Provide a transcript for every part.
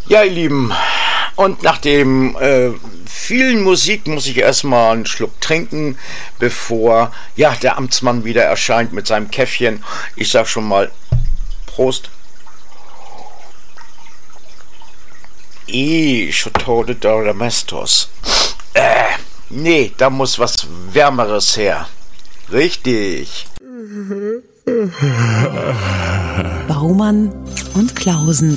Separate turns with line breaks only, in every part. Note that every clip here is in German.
Ja, ihr Lieben, und nach dem vielen Musik muss ich erstmal einen Schluck trinken, bevor der Amtsmann wieder erscheint mit seinem Käffchen. Ich sag schon mal Prost. Chateau de Domestos. Nee, da muss was Wärmeres her. Richtig.
Baumann und Klausen.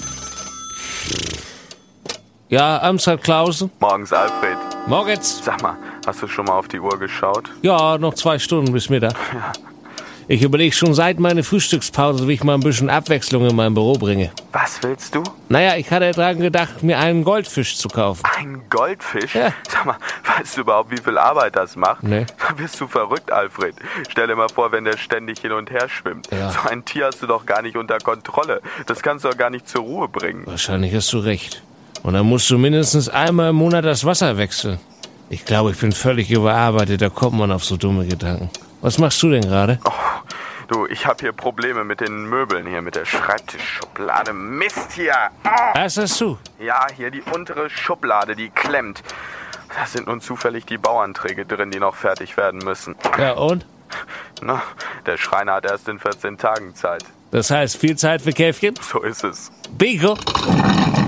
Ja, Amstadt Klausen.
Morgens, Alfred.
Morgens.
Sag mal, hast du schon mal auf die Uhr geschaut?
Ja, noch 2 Stunden bis Mittag.
Ja.
Ich überlege schon seit meiner Frühstückspause, wie ich mal ein bisschen Abwechslung in mein Büro bringe.
Was willst du?
Naja, ich hatte dran gedacht, mir einen Goldfisch zu kaufen.
Ein Goldfisch?
Ja.
Sag mal, weißt du überhaupt, wie viel Arbeit das macht?
Nee.
Da bist du verrückt, Alfred. Stell dir mal vor, wenn der ständig hin und her schwimmt.
Ja.
So ein Tier hast du doch gar nicht unter Kontrolle. Das kannst du doch gar nicht zur Ruhe bringen.
Wahrscheinlich hast du recht. Und dann musst du mindestens einmal im Monat das Wasser wechseln. Ich glaube, ich bin völlig überarbeitet, da kommt man auf so dumme Gedanken. Was machst du denn gerade?
Oh, du, ich habe hier Probleme mit den Möbeln hier, mit der Schreibtischschublade. Mist hier! Oh.
Was hast du?
Ja, hier die untere Schublade, die klemmt. Da sind nun zufällig die Bauanträge drin, die noch fertig werden müssen.
Ja, und?
Na, der Schreiner hat erst in 14 Tagen Zeit.
Das heißt, viel Zeit für Käffchen?
So ist es.
Bingo!